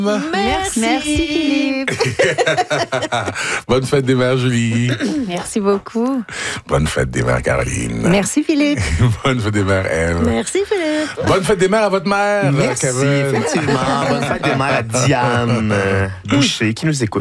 Merci Philippe. Bonne fête des mères, Julie. Merci beaucoup. Bonne fête des mères, Caroline. Merci Philippe. Bonne fête des mères, Eve. Merci Philippe. Bonne fête des mères à votre mère, Merci, Kevin. effectivement. Bonne fête des mères à Diane Boucher qui nous écoute.